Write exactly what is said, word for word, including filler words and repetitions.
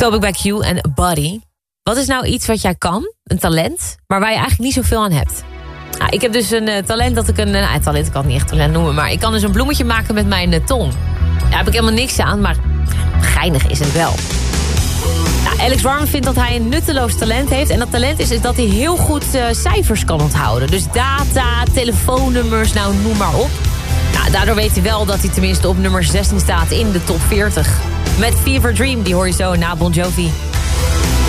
Toby bij Q en Buddy. Wat is nou iets wat jij kan, een talent, maar waar je eigenlijk niet zoveel aan hebt? Nou, ik heb dus een uh, talent dat ik een... Uh, nou, talent, ik kan het niet echt talent noemen, maar ik kan dus een bloemetje maken met mijn uh, tong. Daar heb ik helemaal niks aan, maar geinig is het wel. Nou, Alex Warm vindt dat hij een nutteloos talent heeft. En dat talent is, is dat hij heel goed uh, cijfers kan onthouden. Dus data, telefoonnummers, nou noem maar op. Nou, daardoor weet hij wel dat hij tenminste op nummer zestien staat in de top veertig. Met Fever Dream, die hoor je zo na Bon Jovi.